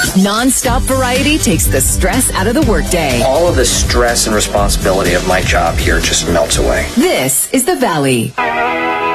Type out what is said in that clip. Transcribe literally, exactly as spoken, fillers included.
Non-stop variety takes the stress out of the workday. All of the stress and responsibility of my job here just melts away. This is The Valley.